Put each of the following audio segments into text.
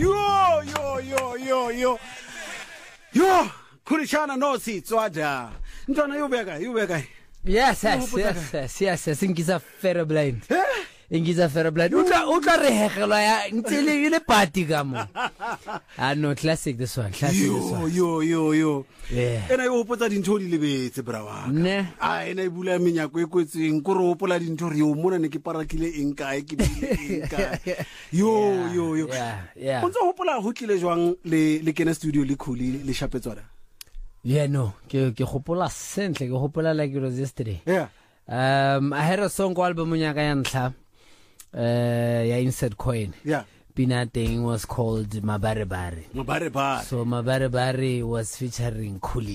Yo, Kurishana no si Tswada. Ntwana you beka. Yes, ingiza Ferroblind. Ingiza Ferroblind. Uta rehegelo ya ntile yule party kamo. No, classic this one. Yo. Yeah. Ena yo hopotsa dintho di lebetse brawa. Ne. Ena e bula menyako e kwetseng go re hopola dintho re o mona ne ke parakile eng kae ke bile eng kae. Yo. Yeah. Ontse hopola ho tlile jwang le kena studio le khuli le shapetswana. Yeah, no. Ke hopola sentle, ke hopola like it was yesterday. Yeah. I had a song called album ya ka ya ntlha. Ya Insert Coin. Yeah. Pina thing was called Mabare Bari. So Mabare Bari was featuring Khuli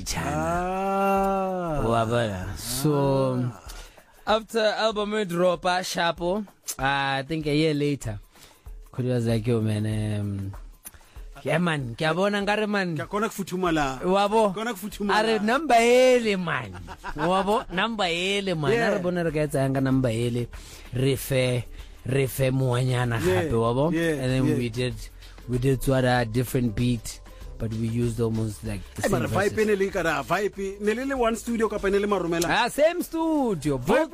Chana. So after album drop Shapo, I think a year later, Khuli was like, yo man, yeah man, kya bona ngare man. Kya kona kufuthumala. Wabo. Kona kufuthumala. Are number ele man. Wabo number ele man. Are bona re ka etsa nga number ele. Refe muanyana happy wabo. And then we did sort of different beat, but we used almost like the same verses. Vibe nelele one studio ka penele marumela. Same studio. Both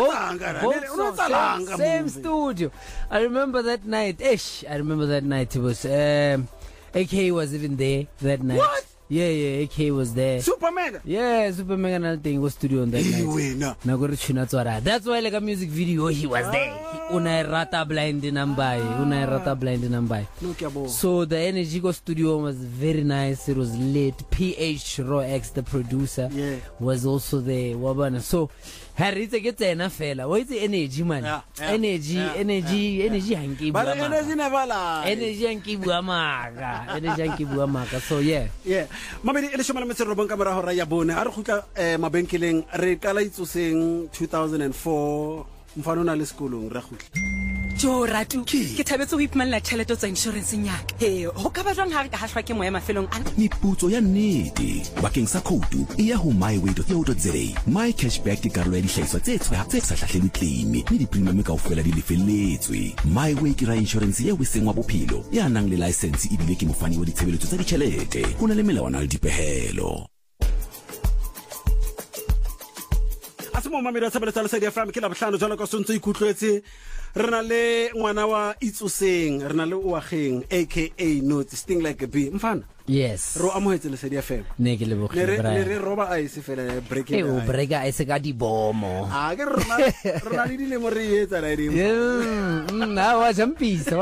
same studio. I remember that night. It was AK was even there that night. What? Yeah, AK was there. Super Mega. Yeah, Super Mega and thing was studio on that night. That's why like a music video he was there. Unai rata blind nambai. So the energy go studio was very nice. It was lit. PH Raw X, the producer, was also there. Wabana. So Harry to get enough fella. What is the energy, man? Energy hanky. But energy never lie. Energy hanky buamaga. So yeah. Mamedi ele shomala metse robong ka mara hora ya bone a re khutla mabenkeleng re kala itsoseng 2004 mfano na le sekolong ra khutla Jo ratu ke thabetse go ipmanela tšhelete tsa insurance nyaka he go ka ba jwang ha re ka hashwa ke moya mafelong ana meputso ya nnete bakeng sa khoutu e ya ho myway.co.za my cashback ke karolo ya dihlahiswa tse sa hlahlelwe claim le di-premium kaofela di lefelletswe myway ke ra insurance ya wiseng wa bophelo ya nang le license ebile ke mofani wa ditshebeletso tsa ditšhelete ho na le melawana le dipehelo. Asimo mamedi a tshebeletsa le Sadia FM ke la bohlano jalo ka sontso ikutlwetse re na le ngwana wa Itsoseng re na le Oageng aka Notes Sting Like a Bee mfana. Yes. Ro amohetse le Sadia FM. Ne ke le bogile bra. Ne re roba ice fela break. Break ice ka di bomo. Ke rona le dilemo re etsa la edi. Na wa jampisa.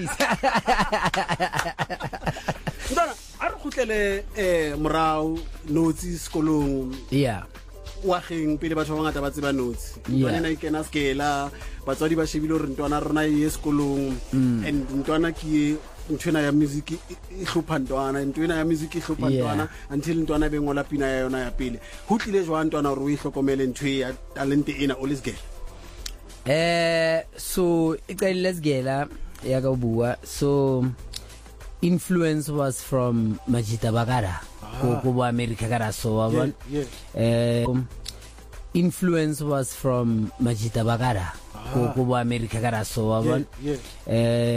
Ndana a re khutlele morao Notes sekolong. Yeah. Oageng pele batho ba ngata ba tseba Notes ntwana na ikena skela batswadi ba shebile re ntwana rona ye sekolong and ntwana ke ntwana ya music e hlopha ntwana until ntwana be ngola pina ya yona ya pele ho tlile jwa ntwana re o ihlokomele ntwe ya talent ena always girl so let's gela ya ka bua so influence was from Majita Bagara go America gara so wabon influence was from Majita Bagara go America gara so wabon